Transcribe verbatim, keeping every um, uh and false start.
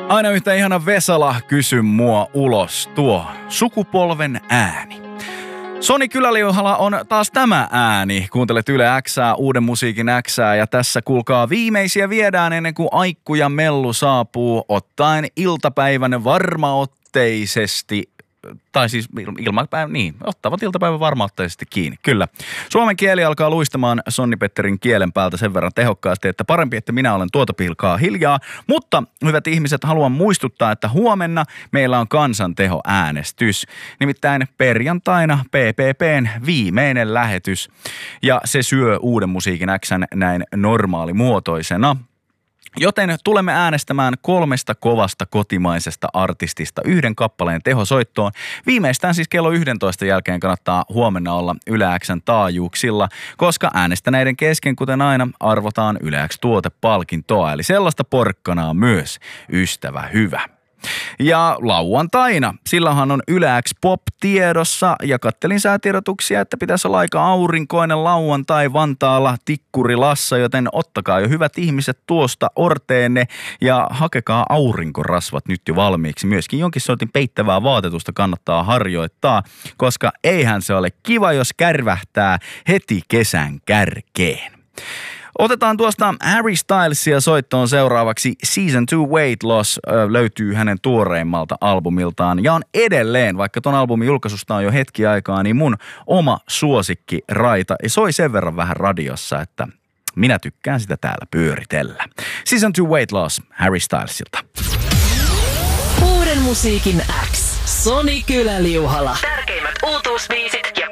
Aina yhtä ihana Vesala, kysy mua ulos tuo sukupolven ääni. Soni Kyläliuhala on taas tämä ääni. Kuuntelet Yle Xää, uuden musiikin Xää, ja tässä kuulkaa viimeisiä viedään ennen kuin Aikku ja Mellu saapuu ottaen iltapäivän varmaotteisesti. Tai siis ilmapäivä, niin, ottavat iltapäivän varmautteisesti kiinni, kyllä. Suomen kieli alkaa luistamaan Sonni Petterin kielen päältä sen verran tehokkaasti, että parempi, että minä olen tuota pilkaa hiljaa. Mutta hyvät ihmiset, haluan muistuttaa, että huomenna meillä on kansantehoäänestys. Nimittäin perjantaina P P P:n viimeinen lähetys, ja se syö uuden musiikin X:n näin normaalimuotoisena. Joten tulemme äänestämään kolmesta kovasta kotimaisesta artistista yhden kappaleen tehosoittoon. Viimeistään siis kello yksitoista jälkeen kannattaa huomenna olla Yle X:n taajuuksilla, koska äänestäneiden kesken, kuten aina, arvotaan Yle X-tuotepalkintoa, eli sellaista porkkanaa myös, ystävä hyvä. Ja lauantaina, silloinhan on Yle X Pop tiedossa, ja kattelin säätiedotuksia, että pitäisi olla aika aurinkoinen lauantai Vantaalla Tikkurilassa, joten ottakaa jo hyvät ihmiset tuosta orteenne ja hakekaa aurinkorasvat nyt jo valmiiksi. Myöskin jonkin sortin peittävää vaatetusta kannattaa harjoittaa, koska eihän se ole kiva, jos kärvähtää heti kesän kärkeen. Otetaan tuosta Harry Stylesia soittoon seuraavaksi. Season two Weight Loss ö, löytyy hänen tuoreimmalta albumiltaan. Ja on edelleen, vaikka ton albumin julkaisusta on jo hetki aikaa, niin mun oma suosikki raita. Ja soi sen verran vähän radiossa, että minä tykkään sitä täällä pyöritellä. Season two Weight Loss Harry Stylesilta. Uuden musiikin X. Soni Kyläliuhala. Tärkeimmät uutuusbiisit ja